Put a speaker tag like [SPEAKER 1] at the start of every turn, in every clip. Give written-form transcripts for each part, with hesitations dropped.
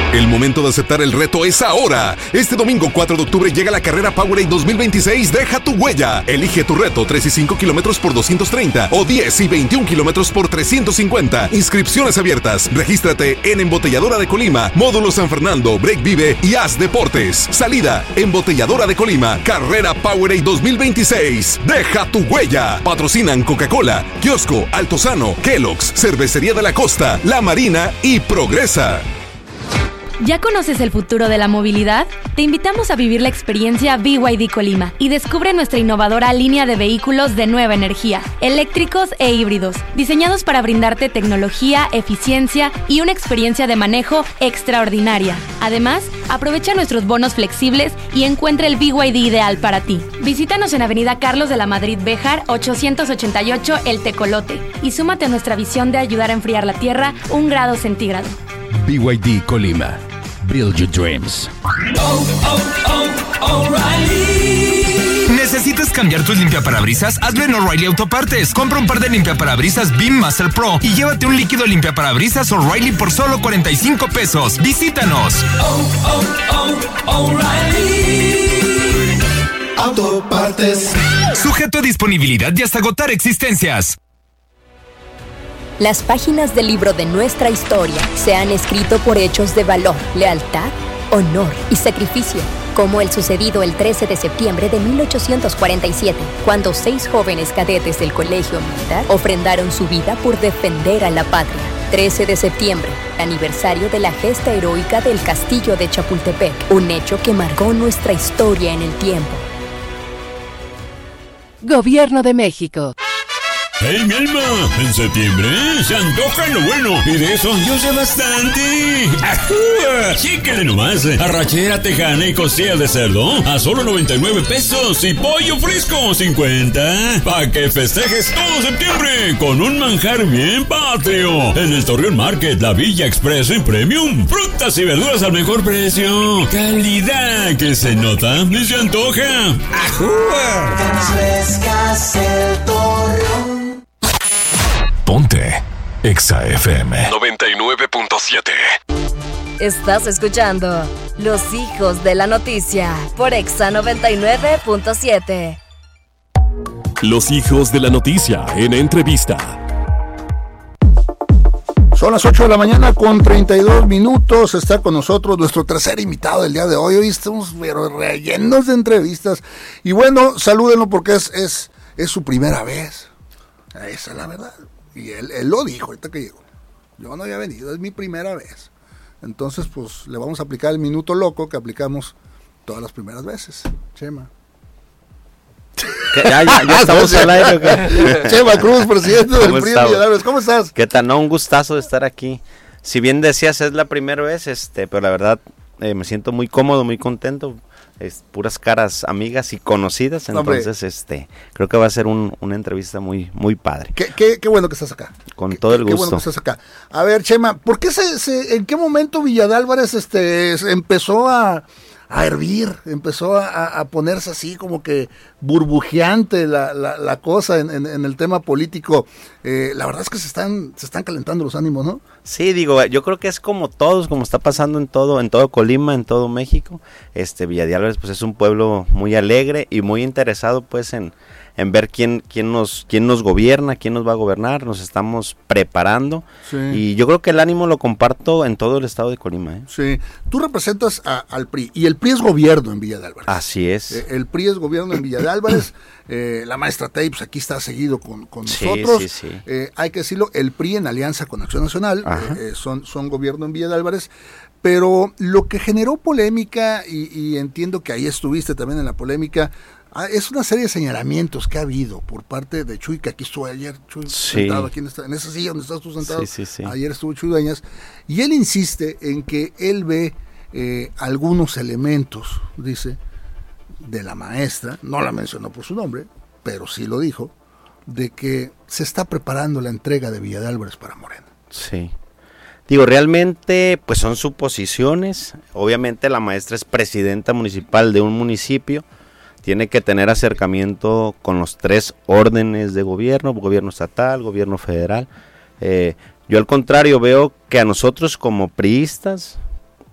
[SPEAKER 1] El momento de aceptar el reto es ahora. Este domingo 4 de octubre llega la carrera Powerade 2026. Deja tu huella. Elige tu reto: 3 y 5 kilómetros por 230 o 10 y 21 kilómetros por 350. Inscripciones abiertas. Regístrate en Embotelladora de Colima, Módulo San Fernando, Break Vive y Haz Deportes. Salida: Embotelladora de Colima. Carrera Powerade 2026. Deja tu huella. Patrocinan Coca-Cola, Kiosco, Altozano, Kellogg's, Cervecería de la Costa, La Marina y Progresa.
[SPEAKER 2] ¿Ya conoces el futuro de la movilidad? Te invitamos a vivir la experiencia BYD Colima y descubre nuestra innovadora línea de vehículos de nueva energía, eléctricos e híbridos, diseñados para brindarte tecnología, eficiencia y una experiencia de manejo extraordinaria. Además, aprovecha nuestros bonos flexibles y encuentra el BYD ideal para ti. Visítanos en Avenida Carlos de la Madrid Béjar, 888 El Tecolote, y súmate a nuestra visión de ayudar a enfriar la Tierra 1 grado centígrado.
[SPEAKER 3] BYD Colima. Build your dreams.
[SPEAKER 4] O'Reilly. ¿Necesitas cambiar tus limpiaparabrisas? Hazlo en O'Reilly Autopartes. Compra un par de limpiaparabrisas Beam Master Pro y llévate un líquido limpiaparabrisas O'Reilly por solo $45. Visítanos.
[SPEAKER 5] O'Reilly Autopartes.
[SPEAKER 4] Sujeto a disponibilidad y hasta agotar existencias.
[SPEAKER 6] Las páginas del libro de nuestra historia se han escrito por hechos de valor, lealtad, honor y sacrificio, como el sucedido el 13 de septiembre de 1847, cuando 6 jóvenes cadetes del Colegio Militar ofrendaron su vida por defender a la patria. 13 de septiembre, aniversario de la gesta heroica del Castillo de Chapultepec, un hecho que marcó nuestra historia en el tiempo.
[SPEAKER 7] Gobierno de México.
[SPEAKER 8] ¡Hey, mi alma! En septiembre se antoja lo bueno y de eso yo sé bastante. ¡Ajúa! Chíquele nomás. Arrachera tejana y costilla de cerdo a solo 99 pesos y pollo fresco 50. Pa' que festejes todo septiembre con un manjar bien patrio. En el Torreón Market, la Villa Express en Premium. Frutas y verduras al mejor precio. Calidad que se nota y se antoja. ¡Ajúa!
[SPEAKER 5] Refrescas el Torreón.
[SPEAKER 3] Ponte Exa FM
[SPEAKER 9] 99.7.
[SPEAKER 10] Estás escuchando Los Hijos de la Noticia por Exa 99.7.
[SPEAKER 3] Los Hijos de la Noticia en entrevista.
[SPEAKER 11] Son las 8 de la mañana con 32 minutos. Está con nosotros nuestro tercer invitado del día de hoy. Hoy estamos rellenos de entrevistas. Y bueno, salúdenlo porque es su primera vez. Esa es la verdad. Y él lo dijo ahorita que llegó. Yo no había venido, es mi primera vez. Entonces, pues, le vamos a aplicar el minuto loco que aplicamos todas las primeras veces. Chema.
[SPEAKER 12] Ya estamos al aire.
[SPEAKER 11] Chema Cruz, presidente del PRI de Villalobos. ¿Cómo estás?
[SPEAKER 12] ¿Qué tal? No, un gustazo de estar aquí. Si bien decías, es la primera vez, pero la verdad me siento muy cómodo, muy contento. Puras caras amigas y conocidas, entonces creo que va a ser una entrevista muy muy padre.
[SPEAKER 11] Qué bueno que estás acá.
[SPEAKER 12] Con todo el gusto.
[SPEAKER 11] Qué bueno que estás acá. A ver, Chema, ¿por qué en qué momento Villa de Álvarez empezó a hervir, empezó a ponerse así como que burbujeante la cosa en el tema político? La verdad es que se están calentando los ánimos, ¿no?
[SPEAKER 12] Sí, digo, yo creo que es como todos, como está pasando en todo Colima, en todo México. Villa de Álvarez pues es un pueblo muy alegre y muy interesado pues en ver quién nos gobierna, quién nos va a gobernar. Nos estamos preparando, sí. Y yo creo que el ánimo lo comparto en todo el estado de Colima, ¿eh?
[SPEAKER 11] Sí, tú representas al PRI y el PRI es gobierno en Villa de Álvarez.
[SPEAKER 12] Así es.
[SPEAKER 11] El PRI es gobierno en Villa de Álvarez. La maestra Tay, pues aquí está seguido con nosotros.
[SPEAKER 12] Sí.
[SPEAKER 11] Hay que decirlo, el PRI en alianza con Acción Nacional son gobierno en Villa de Álvarez. Pero lo que generó polémica, y entiendo que ahí estuviste también en la polémica, es una serie de señalamientos que ha habido por parte de Chuy, que aquí estuvo ayer, Chuy, sentado aquí en esa silla donde estás tú sentado.
[SPEAKER 12] Sí.
[SPEAKER 11] Ayer estuvo Chuy Dueñas, y él insiste en que él ve algunos elementos, dice, de la maestra, no la mencionó por su nombre, pero sí lo dijo, de que se está preparando la entrega de Villa de Álvarez para Morena.
[SPEAKER 12] Sí. Digo, realmente, pues son suposiciones. Obviamente la maestra es presidenta municipal de un municipio, tiene que tener acercamiento con los 3 órdenes de gobierno estatal, gobierno federal. Yo al contrario veo que a nosotros como priistas,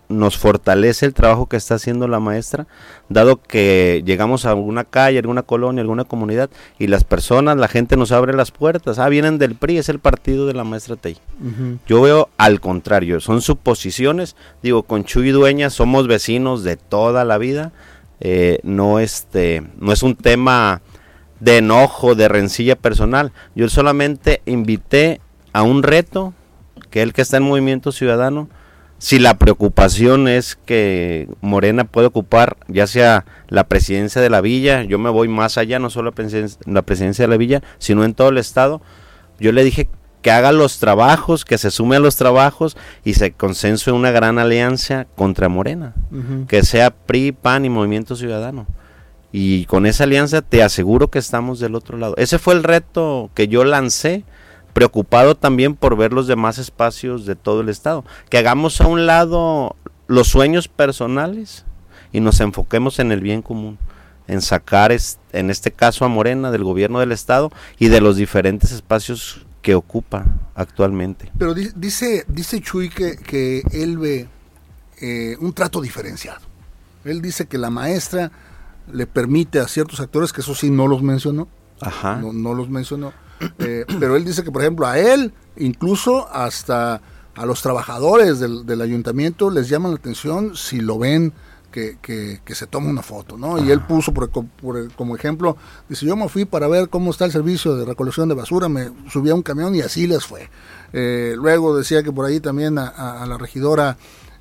[SPEAKER 12] nos fortalece el trabajo que está haciendo la maestra, dado que llegamos a alguna calle, alguna colonia, alguna comunidad, y las personas, la gente nos abre las puertas. Vienen del PRI, es el partido de la maestra Tey. Yo veo al contrario, son suposiciones. Digo, con Chuy Dueñas somos vecinos de toda la vida. No es un tema de enojo, de rencilla personal. Yo solamente invité a un reto, que el que está en Movimiento Ciudadano. Si la preocupación es que Morena puede ocupar ya sea la presidencia de la villa, yo me voy más allá, no solo la presidencia de la villa, sino en todo el estado. Yo le dije que haga los trabajos, que se sume a los trabajos y se consensue una gran alianza contra Morena, que sea PRI, PAN y Movimiento Ciudadano. Y con esa alianza te aseguro que estamos del otro lado. Ese fue el reto que yo lancé, preocupado también por ver los demás espacios de todo el estado, que hagamos a un lado los sueños personales y nos enfoquemos en el bien común, en sacar en este caso a Morena del gobierno del estado y de los diferentes espacios que ocupa actualmente.
[SPEAKER 11] Pero dice Chuy que él ve un trato diferenciado. Él dice que la maestra le permite a ciertos actores, que eso sí no los mencionó, no los mencionó, pero él dice que, por ejemplo, a él, incluso hasta a los trabajadores del ayuntamiento les llaman la atención si lo ven que se toma una foto, ¿no? Y él puso como ejemplo, dice, yo me fui para ver cómo está el servicio de recolección de basura, me subí a un camión y así les fue. Luego decía que por ahí también a la regidora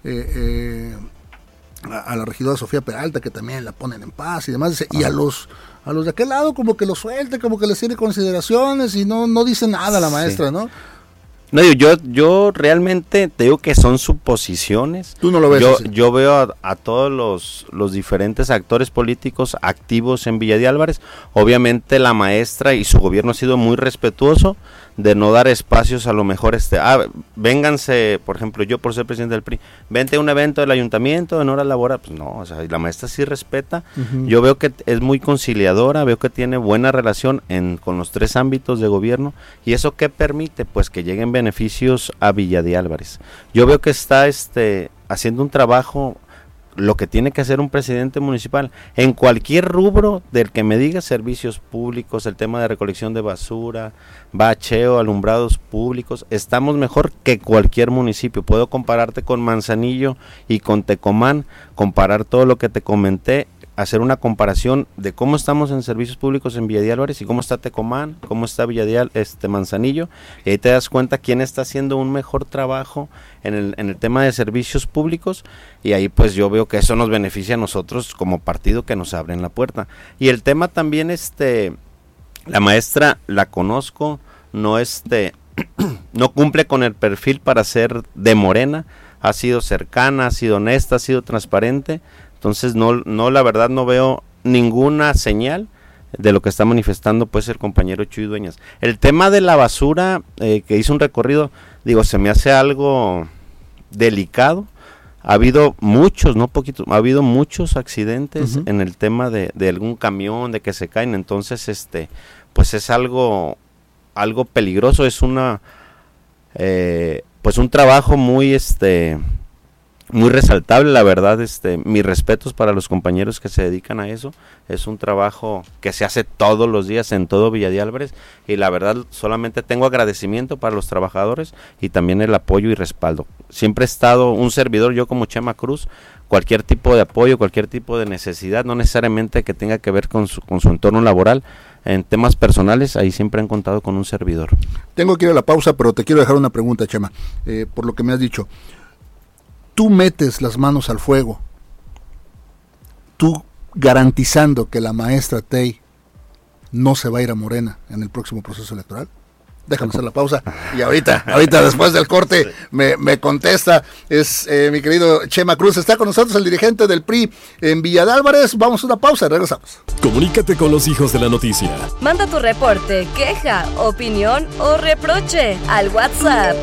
[SPEAKER 11] a la regidora Sofía Peralta, que también la ponen en paz y demás, dice, y a los de aquel lado como que los suelte, como que les tiene consideraciones y no dice nada la maestra, ¿no?
[SPEAKER 12] No, yo realmente te digo que son suposiciones.
[SPEAKER 11] ¿Tú no lo ves así?
[SPEAKER 12] Yo veo a todos los diferentes actores políticos activos en Villa de Álvarez. Obviamente la maestra y su gobierno ha sido muy respetuoso de no dar espacios a lo mejor vénganse, por ejemplo, yo por ser presidente del PRI, vente a un evento del ayuntamiento en hora laboral, pues no, o sea, la maestra sí respeta. Yo veo que es muy conciliadora, veo que tiene buena relación con los 3 ámbitos de gobierno, y eso ¿qué permite? Pues que lleguen beneficios a Villa de Álvarez. Yo veo que está haciendo un trabajo, lo que tiene que hacer un presidente municipal, en cualquier rubro del que me diga, servicios públicos, el tema de recolección de basura, bacheo, alumbrados públicos, estamos mejor que cualquier municipio. Puedo compararte con Manzanillo y con Tecomán, comparar todo lo que te comenté, hacer una comparación de cómo estamos en servicios públicos en Villa de Álvarez y cómo está Tecomán, cómo está Manzanillo, y ahí te das cuenta quién está haciendo un mejor trabajo en el tema de servicios públicos, y ahí pues yo veo que eso nos beneficia a nosotros como partido, que nos abren la puerta. Y el tema también, la maestra la conozco, no no cumple con el perfil para ser de Morena, ha sido cercana, ha sido honesta, ha sido transparente. Entonces no, la verdad no veo ninguna señal de lo que está manifestando pues el compañero Chuy Dueñas. El tema de la basura, que hizo un recorrido, se me hace algo delicado. Ha habido muchos, no poquitos, ha habido muchos accidentes en el tema de algún camión, de que se caen. Entonces pues es algo peligroso, es pues un trabajo muy muy resaltable, la verdad. Mis respetos para los compañeros que se dedican a eso. Es un trabajo que se hace todos los días en todo Villa de Álvarez, y la verdad solamente tengo agradecimiento para los trabajadores y también el apoyo y respaldo. Siempre he estado un servidor, yo como Chema Cruz, cualquier tipo de apoyo, cualquier tipo de necesidad, no necesariamente que tenga que ver con su entorno laboral, en temas personales, ahí siempre han contado con un servidor.
[SPEAKER 11] Tengo que ir a la pausa, pero te quiero dejar una pregunta, Chema, por lo que me has dicho. Tú metes las manos al fuego, tú garantizando que la maestra Tey no se va a ir a Morena en el próximo proceso electoral. Déjame hacer la pausa y ahorita después del corte me contesta. Es mi querido Chema Cruz, está con nosotros el dirigente del PRI en Villa de Álvarez. Vamos a una pausa y regresamos.
[SPEAKER 3] Comunícate con los hijos de la noticia.
[SPEAKER 10] Manda tu reporte, queja, opinión o reproche al WhatsApp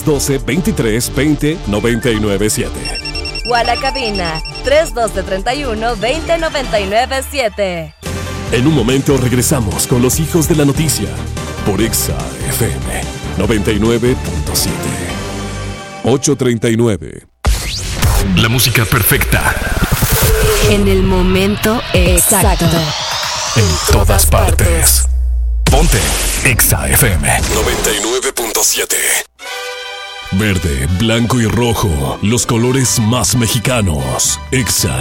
[SPEAKER 3] 312-23-20-997
[SPEAKER 10] o a la cabina 312-31-20-997.
[SPEAKER 3] En un momento regresamos con los hijos de la noticia por Exa FM 99.7. 8:39. La música perfecta.
[SPEAKER 10] En el momento exacto.
[SPEAKER 3] En todas partes. Ponte Exa FM 99.7. Verde, blanco y rojo, los colores más mexicanos. Exa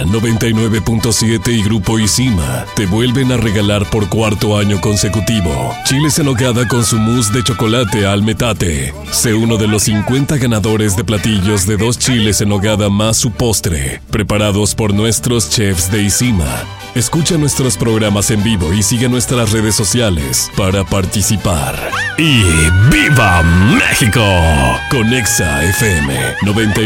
[SPEAKER 3] 99.7 y Grupo Isima te vuelven a regalar por cuarto año consecutivo chiles en nogada con su mousse de chocolate al metate. Sé uno de los 50 ganadores de platillos de 2 chiles en nogada más su postre, preparados por nuestros chefs de Isima. Escucha nuestros programas en vivo y sigue nuestras redes sociales para participar. ¡Y viva México! Con Exa FM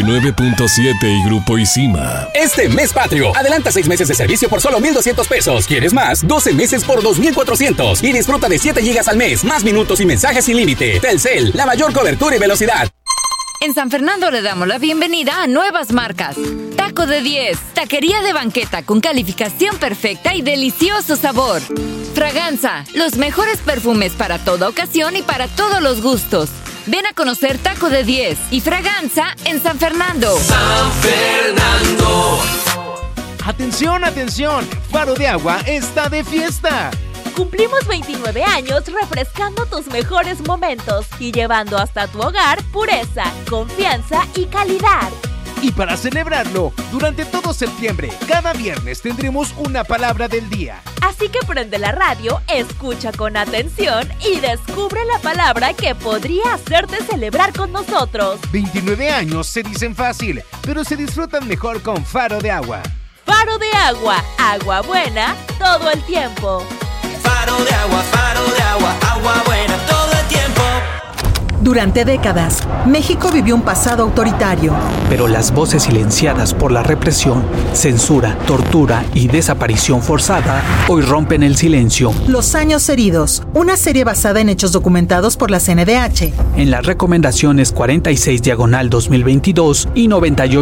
[SPEAKER 3] 99.7 y Grupo Isima.
[SPEAKER 9] Este mes patrio, adelanta 6 meses de servicio por solo 1,200 pesos. ¿Quieres más? 12 meses por 2,400. Y disfruta de 7 gigas al mes, más minutos y mensajes sin límite. Telcel, la mayor cobertura y velocidad.
[SPEAKER 13] En San Fernando le damos la bienvenida a nuevas marcas. Taco de 10, taquería de banqueta con calificación perfecta y delicioso sabor. Fraganza, los mejores perfumes para toda ocasión y para todos los gustos. Ven a conocer Taco de 10 y Fraganza en San Fernando.
[SPEAKER 14] San Fernando.
[SPEAKER 15] ¡Atención, atención! Faro de Agua está de fiesta.
[SPEAKER 16] Cumplimos 29 años refrescando tus mejores momentos y llevando hasta tu hogar pureza, confianza y calidad.
[SPEAKER 15] Y para celebrarlo, durante todo septiembre, cada viernes tendremos una palabra del día.
[SPEAKER 16] Así que prende la radio, escucha con atención y descubre la palabra que podría hacerte celebrar con nosotros.
[SPEAKER 15] 29 años se dicen fácil, pero se disfrutan mejor con Faro de Agua.
[SPEAKER 16] Faro de Agua, agua buena todo el tiempo.
[SPEAKER 5] Faro de agua, agua buena todo el tiempo.
[SPEAKER 17] Durante décadas, México vivió un pasado autoritario.
[SPEAKER 18] Pero las voces silenciadas por la represión, censura, tortura y desaparición forzada hoy rompen el silencio.
[SPEAKER 17] Los años heridos, una serie basada en hechos documentados por la CNDH.
[SPEAKER 18] En las recomendaciones 46/2022 y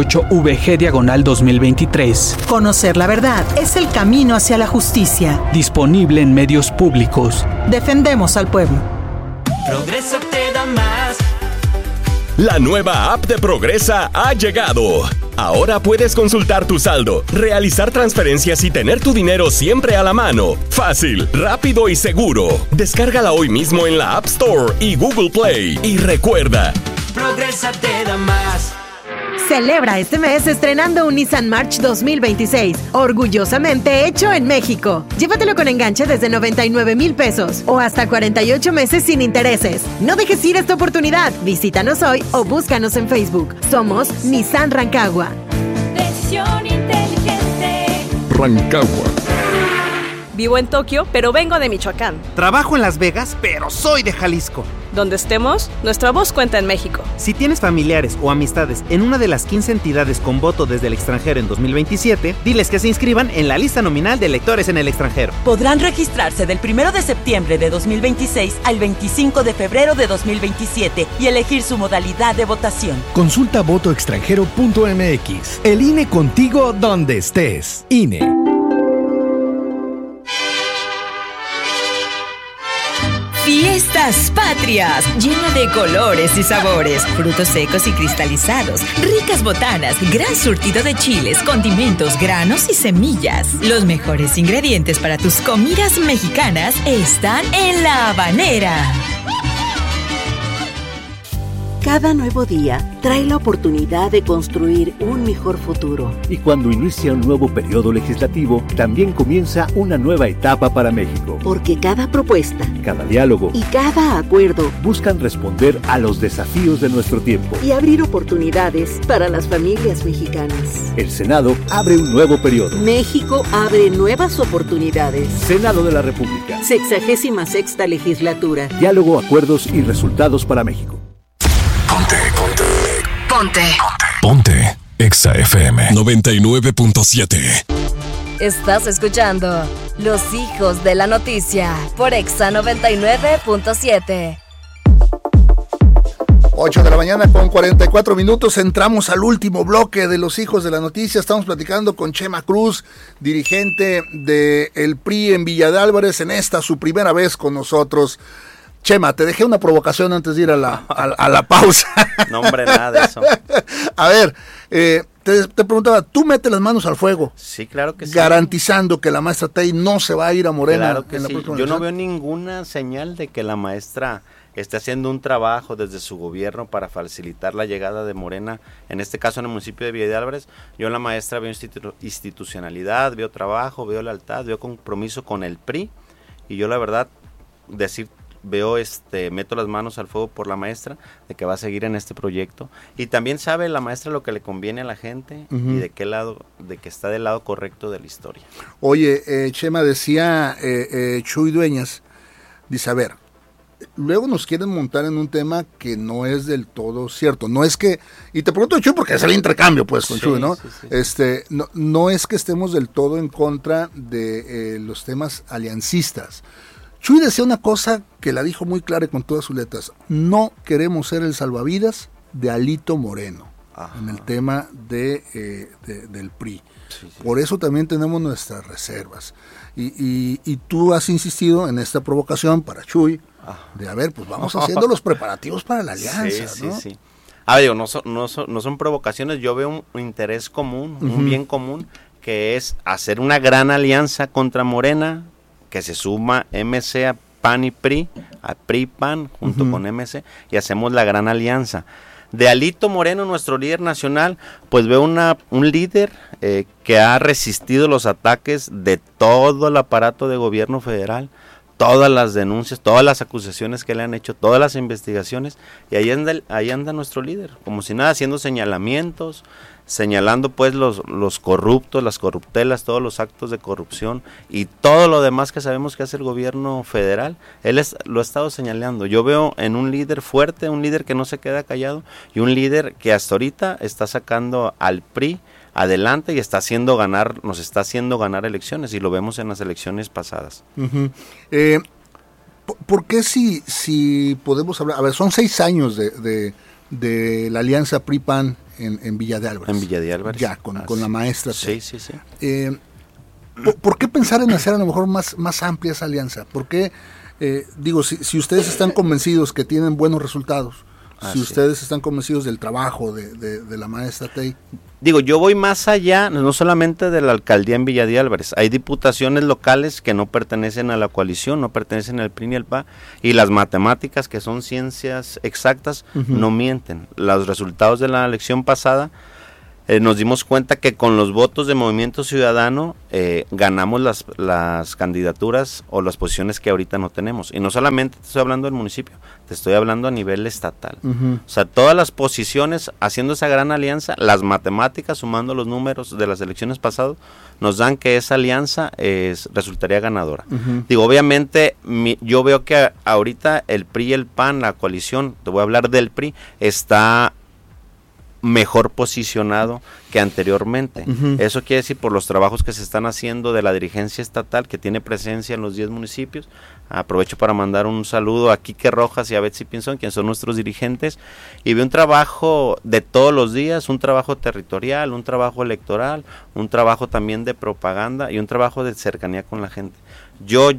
[SPEAKER 18] 98VG/2023.
[SPEAKER 17] Conocer la verdad es el camino hacia la justicia.
[SPEAKER 18] Disponible en medios públicos.
[SPEAKER 17] Defendemos al pueblo.
[SPEAKER 5] Progreso te da más.
[SPEAKER 19] La nueva app de Progresa ha llegado. Ahora puedes consultar tu saldo, realizar transferencias y tener tu dinero siempre a la mano. Fácil, rápido y seguro. Descárgala hoy mismo en la App Store y Google Play. Y recuerda,
[SPEAKER 5] Progresa te da más.
[SPEAKER 20] Celebra este mes estrenando un Nissan March 2026, orgullosamente hecho en México. Llévatelo con enganche desde 99,000 pesos o hasta 48 meses sin intereses. No dejes ir esta oportunidad. Visítanos hoy o búscanos en Facebook. Somos Nissan Rancagua.
[SPEAKER 16] Decisión inteligente.
[SPEAKER 3] Rancagua.
[SPEAKER 10] Vivo en Tokio, pero vengo de Michoacán.
[SPEAKER 15] Trabajo en Las Vegas, pero soy de Jalisco.
[SPEAKER 10] Donde estemos, nuestra voz cuenta en México.
[SPEAKER 15] Si tienes familiares o amistades en una de las 15 entidades con voto desde el extranjero en 2027, diles que se inscriban en la lista nominal de electores en el extranjero.
[SPEAKER 21] Podrán registrarse del 1 de septiembre de 2026 al 25 de febrero de 2027 y elegir su modalidad de votación.
[SPEAKER 22] Consulta votoextranjero.mx. El INE contigo donde estés. INE.
[SPEAKER 23] Fiestas Patrias, llena de colores y sabores, frutos secos y cristalizados, ricas botanas, gran surtido de chiles, condimentos, granos y semillas. Los mejores ingredientes para tus comidas mexicanas están en La Habanera.
[SPEAKER 24] Cada nuevo día trae la oportunidad de construir un mejor futuro.
[SPEAKER 25] Y cuando inicia un nuevo periodo legislativo, también comienza una nueva etapa para México.
[SPEAKER 24] Porque cada propuesta,
[SPEAKER 25] cada diálogo
[SPEAKER 24] y cada acuerdo
[SPEAKER 25] buscan responder a los desafíos de nuestro tiempo
[SPEAKER 24] y abrir oportunidades para las familias mexicanas.
[SPEAKER 25] El Senado abre un nuevo periodo.
[SPEAKER 24] México abre nuevas oportunidades.
[SPEAKER 25] Senado de la República.
[SPEAKER 24] 66ª legislatura.
[SPEAKER 25] Diálogo, acuerdos y resultados para México.
[SPEAKER 3] Ponte Exa FM 99.7.
[SPEAKER 10] Estás escuchando Los Hijos de la Noticia por Exa 99.7.
[SPEAKER 11] 8 de la mañana con 44 minutos, entramos al último bloque de Los Hijos de la Noticia. Estamos platicando con Chema Cruz, dirigente del PRI en Villa de Álvarez, en esta su primera vez con nosotros. Chema, te dejé una provocación antes de ir a la pausa.
[SPEAKER 12] No, hombre, nada de eso.
[SPEAKER 11] A ver, te preguntaba, ¿tú metes las manos al fuego?
[SPEAKER 12] Sí, claro que sí.
[SPEAKER 11] Garantizando que la maestra Tey no se va a ir a Morena.
[SPEAKER 12] Claro que sí. Yo no veo ninguna señal de que la maestra esté haciendo un trabajo desde su gobierno para facilitar la llegada de Morena, en este caso en el municipio de Villa de Álvarez. Yo en la maestra veo institucionalidad, veo trabajo, veo lealtad, veo compromiso con el PRI, y yo la verdad veo meto las manos al fuego por la maestra de que va a seguir en este proyecto, y también sabe la maestra lo que le conviene a la gente y de qué lado, de que está del lado correcto de la historia.
[SPEAKER 11] Oye, Chema, decía Chuy Dueñas, dice, a ver, luego nos quieren montar en un tema que no es del todo cierto. No es que, y te pregunto, Chuy, porque es el intercambio, pues, con Chuy, ¿no? Sí. No es que estemos del todo en contra de los temas aliancistas. Chuy decía una cosa que la dijo muy clara y con todas sus letras: no queremos ser el salvavidas de Alito Moreno. Ajá. En el tema del PRI. Sí. Por eso también tenemos nuestras reservas. Y tú has insistido en esta provocación para Chuy, de a ver, pues vamos haciendo los preparativos para la alianza, ¿no?
[SPEAKER 12] Sí. A ver, digo, no son provocaciones, yo veo un interés común, un bien común, que es hacer una gran alianza contra Morena, que se suma MC a PAN y PRI, a PRI y PAN, junto con MC, y hacemos la gran alianza. De Alito Moreno, nuestro líder nacional, pues veo un líder que ha resistido los ataques de todo el aparato de gobierno federal, todas las denuncias, todas las acusaciones que le han hecho, todas las investigaciones, y ahí anda nuestro líder, como si nada, haciendo señalamientos, señalando pues los corruptos, las corruptelas, todos los actos de corrupción y todo lo demás que sabemos que hace el gobierno federal. Él lo ha estado señalando. Yo veo en un líder fuerte, un líder que no se queda callado, y un líder que hasta ahorita está sacando al PRI adelante y nos está haciendo ganar elecciones, y lo vemos en las elecciones pasadas.
[SPEAKER 11] ¿Por qué si podemos hablar? A ver, son 6 años de la alianza PRI-PAN en Villa de Álvarez.
[SPEAKER 12] En Villa de Álvarez.
[SPEAKER 11] Ya, con la maestra.
[SPEAKER 12] Sí.
[SPEAKER 11] ¿Por qué pensar en hacer a lo mejor más amplia esa alianza? ¿Por qué, si ustedes están convencidos que tienen buenos resultados, si ustedes están convencidos del trabajo de la maestra Tey?
[SPEAKER 12] Digo, yo voy más allá, no solamente de la alcaldía en Villa de Álvarez. Hay diputaciones locales que no pertenecen a la coalición, no pertenecen al PRI ni al PAN, y las matemáticas, que son ciencias exactas, no mienten. Los resultados de la elección pasada, nos dimos cuenta que con los votos de Movimiento Ciudadano ganamos las candidaturas o las posiciones que ahorita no tenemos. Y no solamente te estoy hablando del municipio, te estoy hablando a nivel estatal. O sea, todas las posiciones, haciendo esa gran alianza, las matemáticas, sumando los números de las elecciones pasadas, nos dan que esa alianza resultaría ganadora. Digo, obviamente, yo veo que ahorita el PRI y el PAN, la coalición, te voy a hablar del PRI, está mejor posicionado que anteriormente. Eso quiere decir por los trabajos que se están haciendo de la dirigencia estatal, que tiene presencia en los 10 municipios. Aprovecho para mandar un saludo a Quique Rojas y a Betsy Pinzón, quienes son nuestros dirigentes, y veo un trabajo de todos los días, un trabajo territorial, un trabajo electoral, un trabajo también de propaganda y un trabajo de cercanía con la gente. Yo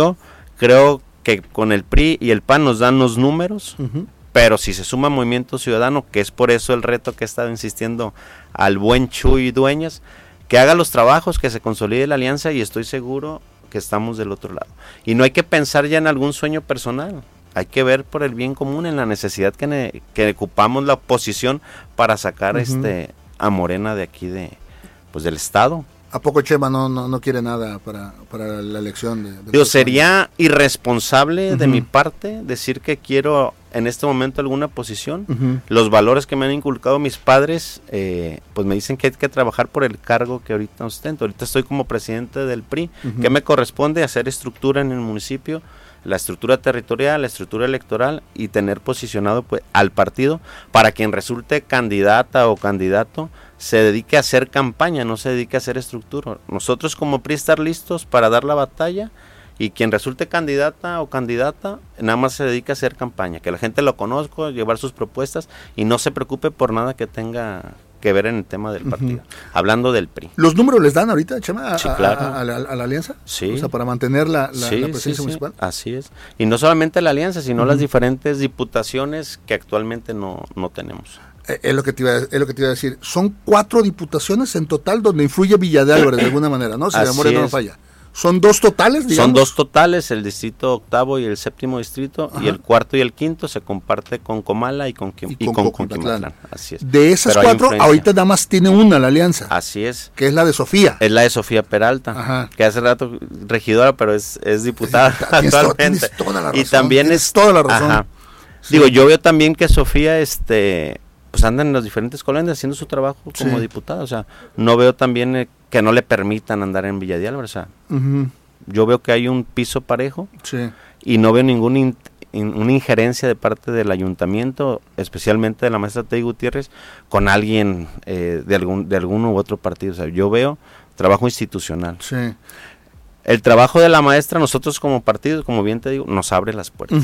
[SPEAKER 12] creo que con el PRI y el PAN nos dan los números, pero si se suma Movimiento Ciudadano, que es por eso el reto que he estado insistiendo al buen Chuy Dueñas, que haga los trabajos, que se consolide la alianza, y estoy seguro que estamos del otro lado. Y no hay que pensar ya en algún sueño personal, hay que ver por el bien común, en la necesidad que ocupamos la oposición para sacar a Morena de aquí del estado.
[SPEAKER 11] ¿A poco Chema no quiere nada para la elección?
[SPEAKER 12] Sería irresponsable de mi parte decir que quiero en este momento alguna posición. Los valores que me han inculcado mis padres, pues me dicen que hay que trabajar por el cargo que ahorita ostento. Ahorita estoy como presidente del PRI, que me corresponde hacer estructura en el municipio, la estructura territorial, la estructura electoral, y tener posicionado pues al partido para quien resulte candidata o candidato se dedique a hacer campaña, no se dedique a hacer estructura. Nosotros como PRI estar listos para dar la batalla, y quien resulte candidata o candidata nada más se dedica a hacer campaña, que la gente lo conozca, llevar sus propuestas y no se preocupe por nada que tenga que ver en el tema del partido. Hablando del PRI.
[SPEAKER 11] ¿Los números les dan ahorita, Chema,
[SPEAKER 12] sí, claro,
[SPEAKER 11] a la alianza?
[SPEAKER 12] Sí.
[SPEAKER 11] O sea, para mantener la presencia municipal.
[SPEAKER 12] Así es. Y no solamente la alianza, sino las diferentes diputaciones que actualmente no tenemos.
[SPEAKER 11] Es lo que te iba a decir. Son 4 diputaciones en total donde influye Villa de Álvarez de alguna manera, ¿no? Si la memoria no me falla. ¿Son 2 totales, digamos?
[SPEAKER 12] Son 2 totales, el distrito octavo y el séptimo distrito, y el cuarto y el quinto se comparte con Comala y con Coquimatlán. Así es.
[SPEAKER 11] De esas 4, ahorita nada más tiene una la alianza.
[SPEAKER 12] Así es.
[SPEAKER 11] Que es la de Sofía.
[SPEAKER 12] Es la de Sofía Peralta, que hace rato regidora, pero es diputada actualmente.
[SPEAKER 11] Tienes toda la razón.
[SPEAKER 12] Y también es
[SPEAKER 11] toda la razón.
[SPEAKER 12] Sí. Digo, yo veo también que Sofía, pues andan en las diferentes colonias haciendo su trabajo como diputada, o sea, no veo también que no le permitan andar en Villa de Álvarez, o sea, yo veo que hay un piso parejo y no veo ninguna injerencia de parte del ayuntamiento, especialmente de la maestra Tei Gutiérrez, con alguien de algún u otro partido, o sea, yo veo trabajo institucional.
[SPEAKER 11] Sí.
[SPEAKER 12] El trabajo de la maestra, nosotros como partido, como bien te digo, nos abre las puertas.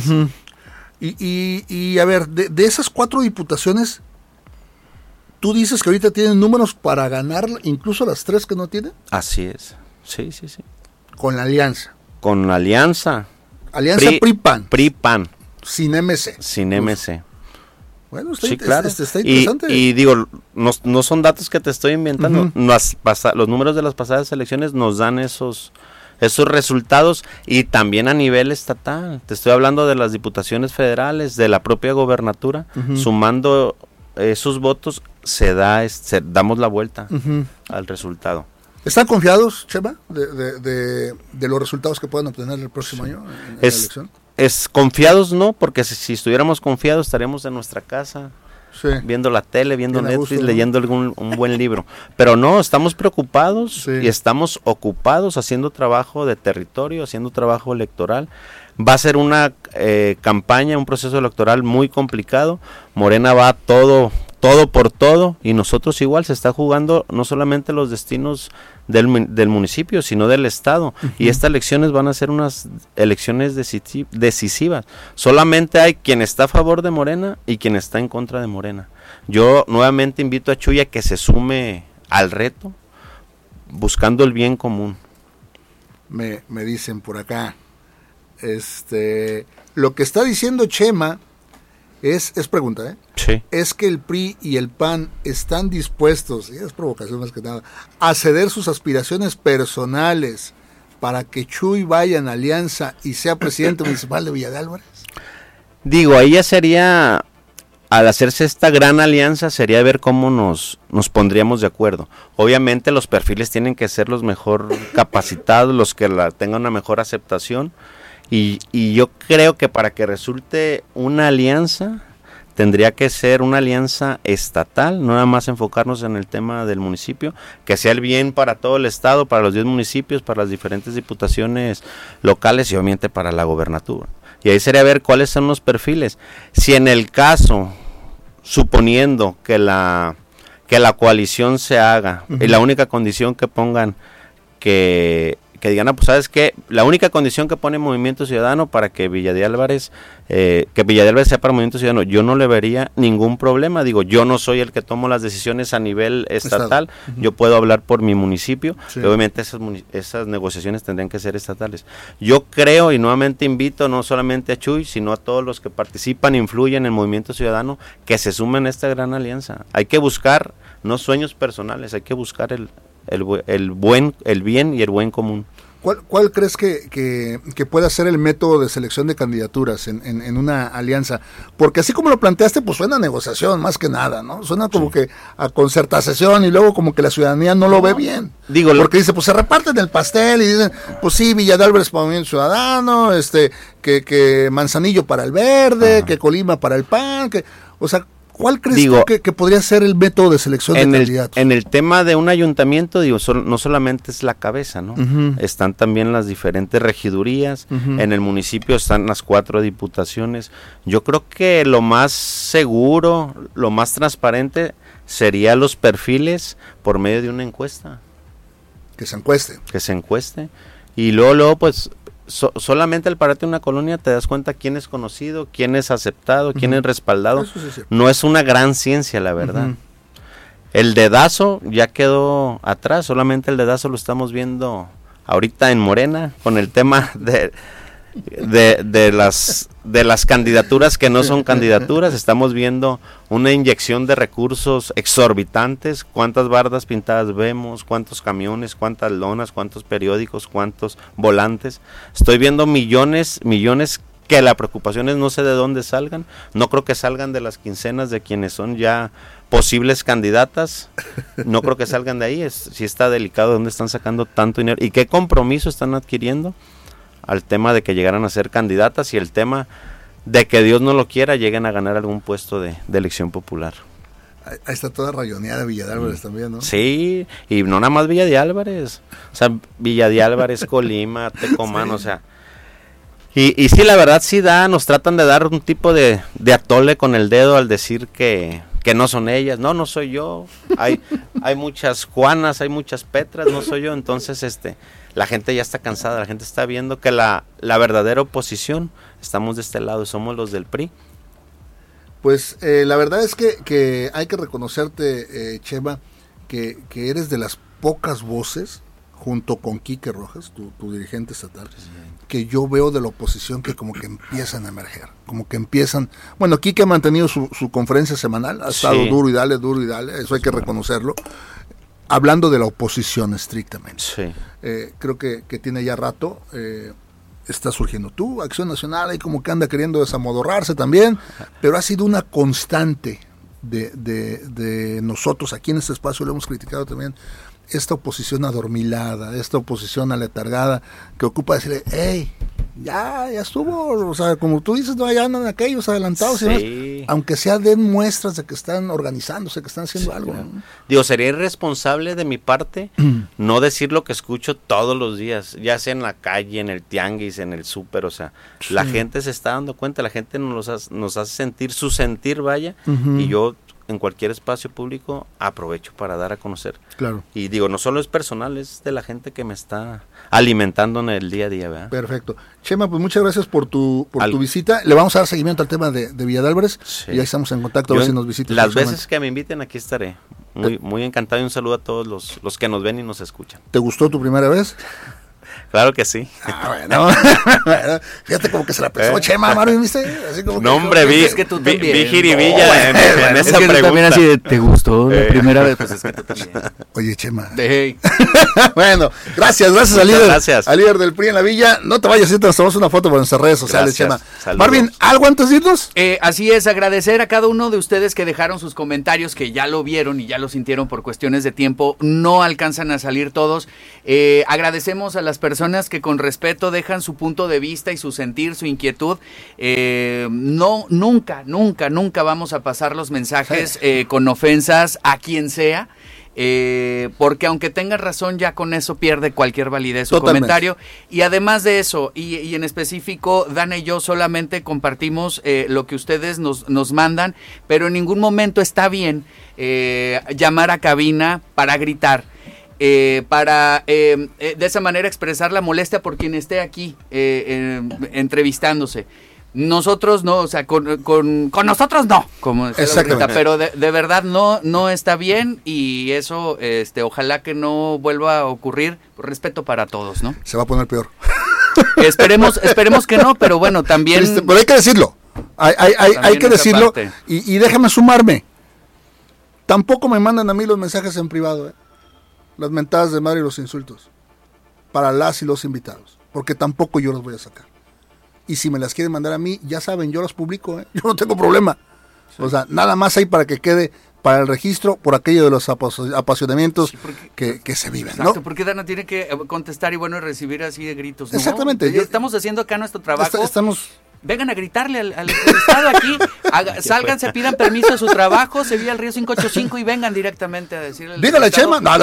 [SPEAKER 11] Y a ver, de esas 4 diputaciones, ¿tú dices que ahorita tienen números para ganar incluso las 3 que no tienen?
[SPEAKER 12] Así es, sí.
[SPEAKER 11] Con la alianza.
[SPEAKER 12] Con la alianza.
[SPEAKER 11] Alianza PRI-PAN.
[SPEAKER 12] PRI-PAN.
[SPEAKER 11] Sin MC.
[SPEAKER 12] Sin MC.
[SPEAKER 11] Bueno, está
[SPEAKER 12] interesante. Y digo, no son datos que te estoy inventando. Los números de las pasadas elecciones nos dan esos resultados, y también a nivel estatal. Te estoy hablando de las diputaciones federales, de la propia gobernatura, sumando esos votos damos la vuelta al resultado.
[SPEAKER 11] ¿Están confiados, Chema, de los resultados que puedan obtener el próximo año en la elección?
[SPEAKER 12] Confiados no, porque si estuviéramos confiados estaríamos en nuestra casa, viendo la tele, viendo bien Netflix, gusto, leyendo un buen libro. Pero no, estamos preocupados y estamos ocupados haciendo trabajo de territorio, haciendo trabajo electoral. Va a ser una campaña, un proceso electoral muy complicado. Morena va todo por todo, y nosotros igual. Se está jugando no solamente los destinos del municipio, sino del estado, y estas elecciones van a ser unas elecciones decisivas. Solamente hay quien está a favor de Morena y quien está en contra de Morena. Yo nuevamente invito a Chuy a que se sume al reto, buscando el bien común.
[SPEAKER 11] Me dicen por acá, lo que está diciendo Chema es pregunta, ¿eh?
[SPEAKER 12] Sí.
[SPEAKER 11] Es que el PRI y el PAN están dispuestos, y es provocación más que nada, a ceder sus aspiraciones personales para que Chuy vaya en alianza y sea presidente municipal de Villa de Álvarez.
[SPEAKER 12] Digo, ahí ya sería, al hacerse esta gran alianza, sería ver cómo nos pondríamos de acuerdo. Obviamente los perfiles tienen que ser los mejor capacitados, los que tengan una mejor aceptación. Y yo creo que para que resulte una alianza, tendría que ser una alianza estatal, no nada más enfocarnos en el tema del municipio, que sea el bien para todo el estado, para los 10 municipios, para las diferentes diputaciones locales y obviamente para la gobernatura. Y ahí sería ver cuáles son los perfiles. Si en el caso, suponiendo que la coalición se haga, y la única condición que pongan que digan, pues sabes que la única condición que pone Movimiento Ciudadano para que Villa de Álvarez sea para Movimiento Ciudadano, yo no le vería ningún problema. Digo, yo no soy el que tomo las decisiones a nivel estatal, yo puedo hablar por mi municipio, y obviamente esas negociaciones tendrían que ser estatales. Yo creo, y nuevamente invito no solamente a Chuy, sino a todos los que participan, influyen en Movimiento Ciudadano, que se sumen a esta gran alianza. Hay que buscar no sueños personales, hay que buscar el bien y el buen común.
[SPEAKER 11] ¿Cuál crees que pueda ser el método de selección de candidaturas en una alianza? Porque así como lo planteaste, pues suena a negociación más que nada, ¿no? Suena como que a concertación, y luego como que la ciudadanía no lo ve bien. Porque dice, pues se reparten el pastel y dicen, pues sí, Villa de Álvarez para Movimiento Ciudadano, que Manzanillo para el Verde, que Colima para el PAN, o sea, ¿cuál crees tú que podría ser el método de selección de candidatos?
[SPEAKER 12] En el tema de un ayuntamiento, no solamente es la cabeza, ¿no? Están también las diferentes regidurías, en el municipio están las 4 diputaciones. Yo creo que lo más seguro, lo más transparente sería los perfiles por medio de una encuesta.
[SPEAKER 11] Que se encueste.
[SPEAKER 12] Y luego pues solamente al pararte en una colonia te das cuenta quién es conocido, quién es aceptado, quién es respaldado. No es una gran ciencia, la verdad. El dedazo ya quedó atrás, solamente el dedazo lo estamos viendo ahorita en Morena, con el tema de las candidaturas que no son candidaturas. Estamos viendo una inyección de recursos exorbitantes. ¿Cuántas bardas pintadas vemos? ¿Cuántos camiones? ¿Cuántas lonas? ¿Cuántos periódicos? ¿Cuántos volantes? Estoy viendo millones que la preocupación es no sé de dónde salgan. No creo que salgan de las quincenas de quienes son ya posibles candidatas. No creo que salgan de ahí. Sí está delicado de dónde están sacando tanto dinero y qué compromiso están adquiriendo al tema de que llegaran a ser candidatas y el tema de que Dios no lo quiera lleguen a ganar algún puesto de elección popular.
[SPEAKER 11] Ahí está toda rayoneada Villa de Álvarez también, ¿no?
[SPEAKER 12] Sí, y no nada más Villa de Álvarez, o sea, Villa de Álvarez, Colima, Tecomán, sí. O sea, y sí, la verdad sí nos tratan de dar un tipo de atole con el dedo al decir que no son ellas. No soy yo, hay muchas Juanas, hay muchas Petras, no soy yo. Entonces la gente ya está cansada, la gente está viendo que la verdadera oposición estamos de este lado, somos los del PRI.
[SPEAKER 11] Pues la verdad es que hay que reconocerte, Chema, que eres de las pocas voces, junto con Quique Rojas, tu dirigente estatal, que yo veo de la oposición que como que empiezan a emerger, como que empiezan. Bueno, Quique ha mantenido su conferencia semanal, ha estado duro y dale, eso hay que reconocerlo, hablando de la oposición estrictamente.
[SPEAKER 12] Sí.
[SPEAKER 11] Creo que tiene ya rato, está surgiendo tú, Acción Nacional, ahí como que anda queriendo desamodorrarse también, pero ha sido una constante de nosotros, aquí en este espacio lo hemos criticado también, esta oposición adormilada, esta oposición aletargada, que ocupa decirle, hey, ya estuvo, o sea, como tú dices, no, ya andan aquellos adelantados,
[SPEAKER 12] sí.
[SPEAKER 11] Aunque sea den muestras de que están organizándose, que están haciendo algo, ¿no?
[SPEAKER 12] Digo, sería irresponsable de mi parte no decir lo que escucho todos los días, ya sea en la calle, en el tianguis, en el súper, o sea, la gente se está dando cuenta, la gente nos hace sentir su sentir, vaya, y yo en cualquier espacio público aprovecho para dar a conocer.
[SPEAKER 11] Claro.
[SPEAKER 12] Y digo, no solo es personal, es de la gente que me está alimentando en el día a día, ¿verdad?
[SPEAKER 11] Perfecto. Chema, pues muchas gracias por tu visita. Le vamos a dar seguimiento al tema de Villa de Álvarez. Sí. Y ya estamos en contacto, a ver si nos visitan.
[SPEAKER 12] Las veces que me inviten, aquí estaré. Muy encantado y un saludo a todos los que nos ven y nos escuchan.
[SPEAKER 11] ¿Te gustó tu primera vez?
[SPEAKER 12] Claro que sí.
[SPEAKER 11] Bueno. Fíjate como que se la pensó Chema, Marvin, ¿viste? Así como
[SPEAKER 12] no, hombre, vi jiribilla en esa pregunta.
[SPEAKER 1] También así de, ¿te gustó la primera vez? Pues es que tú también.
[SPEAKER 11] Oye, Chema.
[SPEAKER 1] Hey.
[SPEAKER 11] Bueno, gracias al líder.
[SPEAKER 12] Gracias.
[SPEAKER 11] Al líder del PRI en la villa. No te vayas, nos tomamos una foto por nuestras redes sociales, Chema.
[SPEAKER 12] Saludos.
[SPEAKER 11] Marvin, ¿algo antes de irnos?
[SPEAKER 1] Así es, agradecer a cada uno de ustedes que dejaron sus comentarios, que ya lo vieron y ya lo sintieron por cuestiones de tiempo. No alcanzan a salir todos. Agradecemos a las personas que con respeto dejan su punto de vista y su sentir, su inquietud. Nunca vamos a pasar los mensajes con ofensas a quien sea. Porque aunque tenga razón, ya con eso pierde cualquier validez su comentario. Y además de eso, y en específico, Dana y yo solamente compartimos lo que ustedes nos mandan, pero en ningún momento está bien llamar a cabina para gritar. Para de esa manera expresar la molestia por quien esté aquí entrevistándose. Nosotros no, o sea, con nosotros no, como
[SPEAKER 11] exactamente.
[SPEAKER 1] Pero de verdad no está bien y eso ojalá que no vuelva a ocurrir, por respeto para todos, ¿no?
[SPEAKER 11] Se va a poner peor.
[SPEAKER 1] Esperemos que no, pero bueno, también
[SPEAKER 11] pero hay que decirlo. Hay que decirlo y déjame sumarme. Tampoco me mandan a mí los mensajes en privado, las mentadas de madre y los insultos para las y los invitados, porque tampoco yo los voy a sacar. Y si me las quieren mandar a mí, ya saben, yo las publico, yo no tengo problema. Sí. O sea, nada más hay para que quede para el registro por aquello de los apasionamientos que se viven,
[SPEAKER 1] exacto,
[SPEAKER 11] ¿no?
[SPEAKER 1] Porque Dana tiene que contestar y bueno, recibir así de gritos, ¿no?
[SPEAKER 11] Exactamente.
[SPEAKER 1] Estamos haciendo acá nuestro trabajo. Vengan a gritarle al entrevistado aquí, sálganse, pidan permiso a su trabajo, se vía el Río 585 y vengan directamente a decirle.
[SPEAKER 11] Dígale, Chema. No.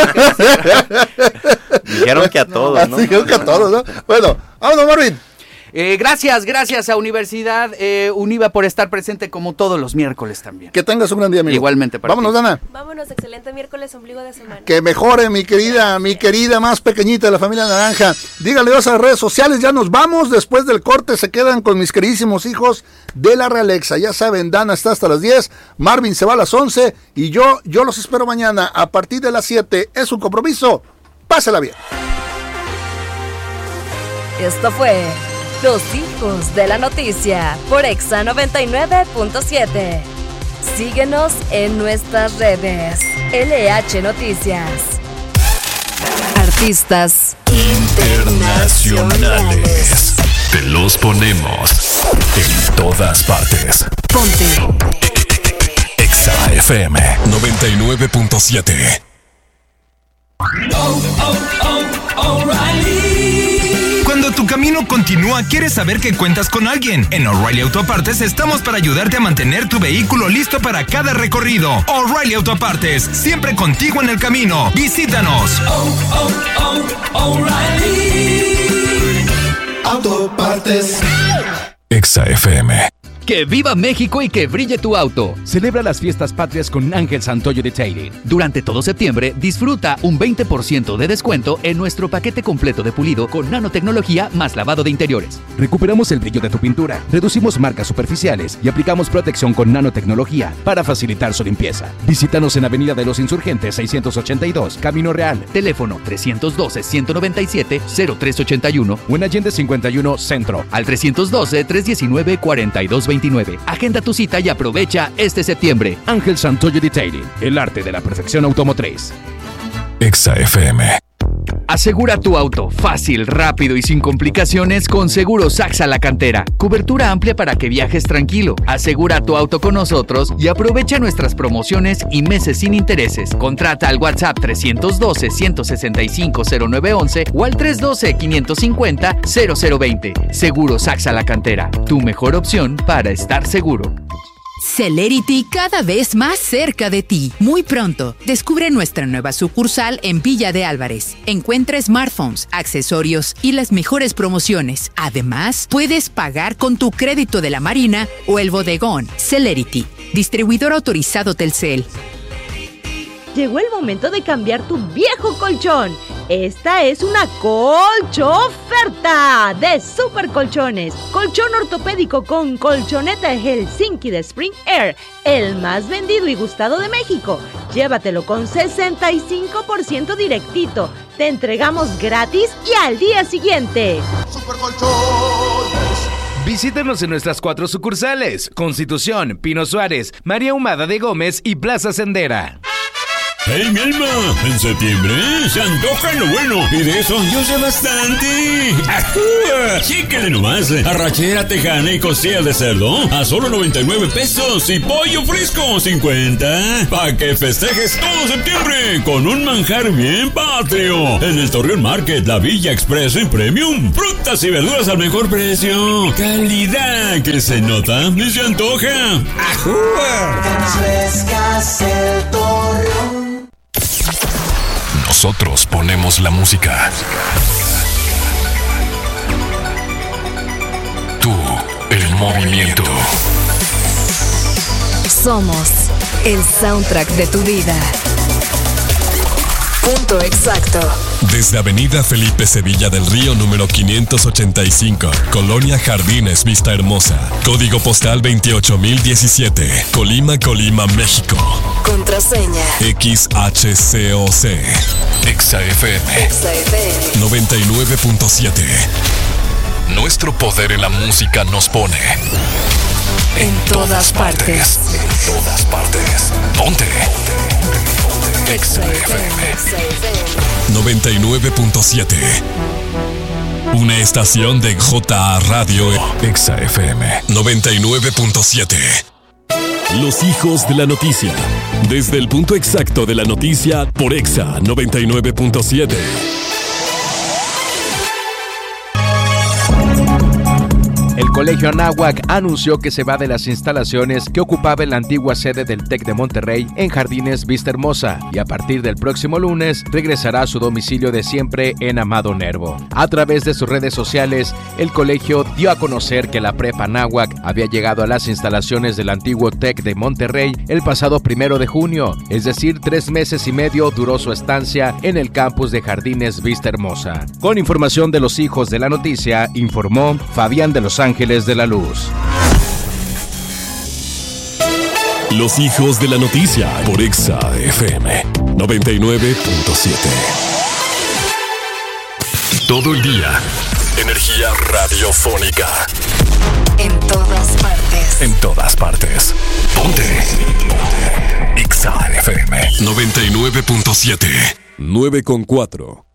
[SPEAKER 12] Dijeron que a todos, ¿no?
[SPEAKER 11] Dijeron que a todos, ¿no? Bueno, vámonos, Marvin.
[SPEAKER 1] Gracias a Universidad Univa por estar presente como todos los miércoles también.
[SPEAKER 11] Que tengas un gran día, amigo.
[SPEAKER 1] Igualmente para
[SPEAKER 11] Vámonos,
[SPEAKER 1] ti.
[SPEAKER 11] Dana.
[SPEAKER 10] Vámonos, excelente miércoles, ombligo de semana.
[SPEAKER 11] Que mejore, mi querida más pequeñita de la familia Naranja. Dígale dos a las redes sociales, ya nos vamos. Después del corte se quedan con mis queridísimos hijos de la Realexa. Ya saben, Dana está hasta las 10, Marvin se va a las 11 y yo los espero mañana a partir de las 7. Es un compromiso. Pásela bien.
[SPEAKER 10] Esto fue Los hijos de la noticia por Exa 99.7. Síguenos en nuestras redes. LH Noticias. Artistas internacionales.
[SPEAKER 3] Te los ponemos en todas partes.
[SPEAKER 10] Ponte
[SPEAKER 3] Exa FM 99.7.
[SPEAKER 2] Cuando tu camino continúa, quieres saber que cuentas con alguien. En O'Reilly Auto Partes estamos para ayudarte a mantener tu vehículo listo para cada recorrido. O'Reilly Auto Partes, siempre contigo en el camino. Visítanos.
[SPEAKER 5] O'Reilly Auto Partes.
[SPEAKER 3] Exa FM.
[SPEAKER 4] ¡Que viva México y que brille tu auto! Celebra las fiestas patrias con Ángel Santoyo Detailing. Durante todo septiembre, disfruta un 20% de descuento en nuestro paquete completo de pulido con nanotecnología más lavado de interiores. Recuperamos el brillo de tu pintura, reducimos marcas superficiales y aplicamos protección con nanotecnología para facilitar su limpieza. Visítanos en Avenida de los Insurgentes 682, Camino Real. Teléfono 312-197-0381 o en Allende 51 Centro al 312-319-4220. Agenda tu cita y aprovecha este septiembre. Ángel Santoyo Detailing, el arte de la perfección automotriz.
[SPEAKER 3] Exa FM.
[SPEAKER 1] Asegura tu auto fácil, rápido y sin complicaciones con Seguros Saxa La Cantera. Cobertura amplia para que viajes tranquilo. Asegura tu auto con nosotros y aprovecha nuestras promociones y meses sin intereses. Contrata al WhatsApp 312-165-0911 o al 312-550-0020. Seguros Saxa La Cantera, tu mejor opción para estar seguro.
[SPEAKER 6] Celerity cada vez más cerca de ti. Muy pronto, descubre nuestra nueva sucursal en Villa de Álvarez. Encuentra smartphones, accesorios y las mejores promociones. Además, puedes pagar con tu crédito de la Marina o el bodegón. Celerity, distribuidor autorizado Telcel.
[SPEAKER 20] Llegó el momento de cambiar tu viejo colchón. Esta es una colchoferta de Super Colchones. Colchón ortopédico con colchoneta Helsinki de Spring Air, el más vendido y gustado de México. Llévatelo con 65% directito. Te entregamos gratis y al día siguiente.
[SPEAKER 5] Super Colchones.
[SPEAKER 7] Visítenos en nuestras 4 sucursales: Constitución, Pino Suárez, María Humada de Gómez y Plaza Sendera.
[SPEAKER 8] ¡Hey, mi alma! En septiembre se antoja lo bueno y de eso yo sé bastante. ¡Ajúa! Chíquele nomás. Arrachera tejana y costillas de cerdo a solo 99 pesos y pollo fresco 50. Pa' que festejes todo septiembre con un manjar bien patrio. En el Torreón Market, la Villa Expreso y Premium. Frutas y verduras al mejor precio. Calidad que se nota y se antoja. ¡Ajúa!
[SPEAKER 5] Frescas el Torreón.
[SPEAKER 3] Nosotros ponemos la música. Tú, el movimiento.
[SPEAKER 10] Somos el soundtrack de tu vida. Punto exacto.
[SPEAKER 3] Desde Avenida Felipe Sevilla del Río número 585, Colonia Jardines, Vista Hermosa. Código postal 28017, Colima, México.
[SPEAKER 10] Contraseña
[SPEAKER 3] XHCOC. Exa FM 99.7. Nuestro poder en la música nos pone en todas partes. En todas partes. Ponte Exa FM 99.7. Una estación de JA Radio. Exa FM 99.7.
[SPEAKER 19] Los hijos de la noticia. Desde el punto exacto de la noticia por Exa 99.7.
[SPEAKER 4] El Colegio Anáhuac anunció que se va de las instalaciones que ocupaba en la antigua sede del TEC de Monterrey en Jardines Vista Hermosa y a partir del próximo lunes regresará a su domicilio de siempre en Amado Nervo. A través de sus redes sociales, el colegio dio a conocer que la Prepa Anáhuac había llegado a las instalaciones del antiguo TEC de Monterrey el pasado 1 de junio, es decir, 3 meses y medio duró su estancia en el campus de Jardines Vista Hermosa. Con información de los hijos de la noticia, informó Fabián de Los Ángeles de la Luz.
[SPEAKER 19] Los hijos de la noticia por Exa FM 99.7.
[SPEAKER 3] Todo el día Energía radiofónica.
[SPEAKER 24] En todas partes.
[SPEAKER 3] En todas partes. Ponte. Exa FM 99.7. 9.4.